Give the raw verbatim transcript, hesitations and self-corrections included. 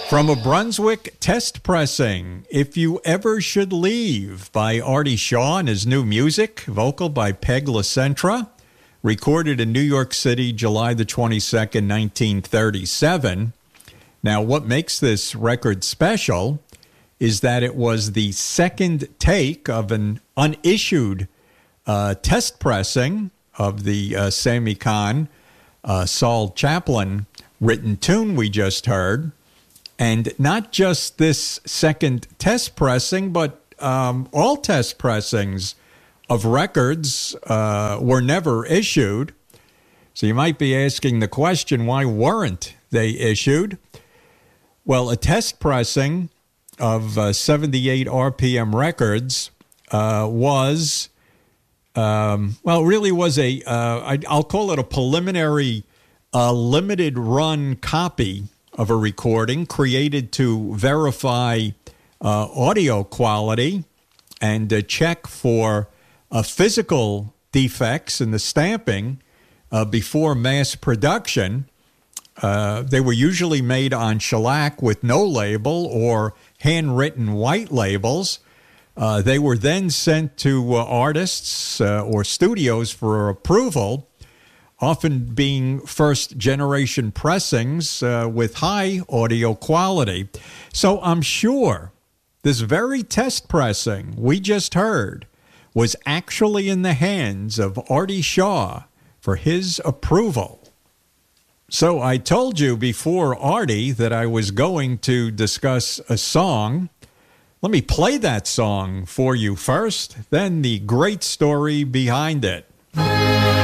From a Brunswick test pressing, If You Ever Should Leave by Artie Shaw and his new music, vocal by Peg LaCentra, recorded in New York City, July the twenty-second, nineteen thirty-seven. Now, what makes this record special is that it was the second take of an unissued uh, test pressing of the uh, Sammy Kahn, uh, Saul Chaplin written tune we just heard. And not just this second test pressing, but um, all test pressings of records uh, were never issued. So you might be asking the question, why weren't they issued? Well, a test pressing of uh, seventy-eight R P M records uh, was, um, well, really was a, uh, I, I'll call it a preliminary uh, limited run copy of a recording created to verify uh, audio quality and uh, check for uh, physical defects in the stamping uh, before mass production. Uh, they were usually made on shellac with no label or handwritten white labels. Uh, they were then sent to uh, artists uh, or studios for approval, often being first-generation pressings uh, with high audio quality. So I'm sure this very test pressing we just heard was actually in the hands of Artie Shaw for his approval. So I told you before, Artie, that I was going to discuss a song. Let me play that song for you first, then the great story behind it.